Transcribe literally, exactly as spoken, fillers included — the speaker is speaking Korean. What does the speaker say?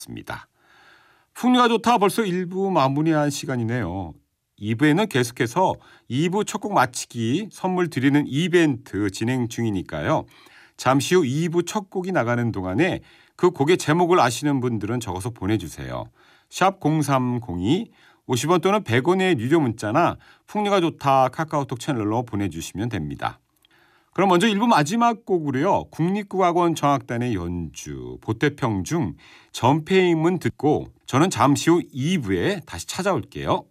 습니다. 풍류가 좋다 벌써 일 부 마무리할 시간이네요. 이 부에는 계속해서 이 부 첫 곡 마치기 선물 드리는 이벤트 진행 중이니까요. 잠시 후 이 부 첫 곡이 나가는 동안에 그 곡의 제목을 아시는 분들은 적어서 보내주세요. 샵 공삼공이 오십 원 또는 백 원의 유료 문자나 풍류가 좋다 카카오톡 채널로 보내주시면 됩니다. 그럼 먼저 일 부 마지막 곡으로요. 국립국악원 정악단의 연주 보태평 중 전폐임은 듣고 저는 잠시 후 이 부에 다시 찾아올게요.